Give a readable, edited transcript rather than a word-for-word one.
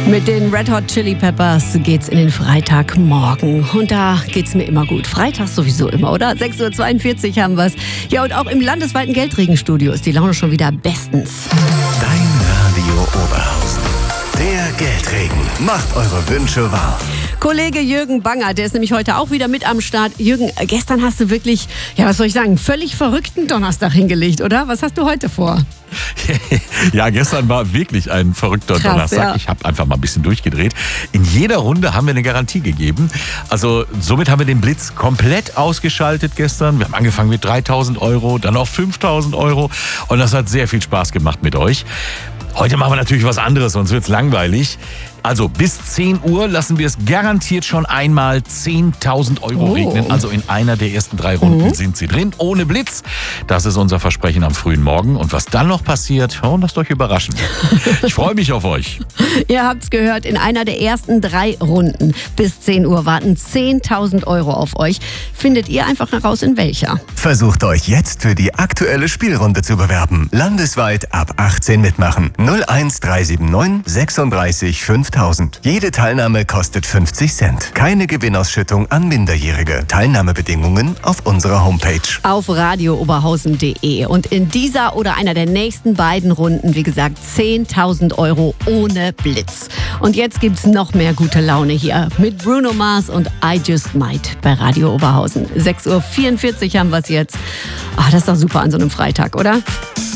Mit den Red Hot Chili Peppers geht's in den Freitagmorgen. Und da geht's mir immer gut. Freitags sowieso immer, oder? 6.42 Uhr haben wir's. Ja, und auch im landesweiten Geldregenstudio ist die Laune schon wieder bestens. Dein Radio Oberhausen. Der Geldregen macht eure Wünsche wahr. Kollege Jürgen Banger, der ist nämlich heute auch wieder mit am Start. Jürgen, gestern hast du wirklich, ja, was soll ich sagen, völlig verrückten Donnerstag hingelegt, oder? Was hast du heute vor? Ja, gestern war wirklich ein verrückter Donnerstag. Ja. Ich habe einfach mal ein bisschen durchgedreht. In jeder Runde haben wir eine Garantie gegeben. Also somit haben wir den Blitz komplett ausgeschaltet gestern. Wir haben angefangen mit 3.000 Euro, dann auf 5.000 Euro. Und das hat sehr viel Spaß gemacht mit euch. Heute machen wir natürlich was anderes, sonst wird's langweilig. Also bis 10 Uhr lassen wir es garantiert schon einmal 10.000 Euro regnen. Also in einer der ersten 3 Runden sind sie drin, ohne Blitz. Das ist unser Versprechen am frühen Morgen. Und was dann noch passiert, lasst euch überraschen. Ich freue mich auf euch. Ihr habt's gehört, in einer der ersten 3 Runden bis 10 Uhr warten 10.000 Euro auf euch. Findet ihr einfach heraus, in welcher. Versucht euch jetzt für die aktuelle Spielrunde zu bewerben. Landesweit ab 18 mitmachen. 01379 36 5000. Jede Teilnahme kostet 50 Cent. Keine Gewinnausschüttung an Minderjährige. Teilnahmebedingungen auf unserer Homepage. Auf radiooberhausen.de. Und in dieser oder einer der nächsten beiden Runden, wie gesagt, 10.000 Euro ohne Blitz. Und jetzt gibt's noch mehr gute Laune hier mit Bruno Mars und I Just Might bei Radio Oberhausen. 6.44 Uhr haben wir's jetzt. Ach, das ist doch super an so einem Freitag, oder?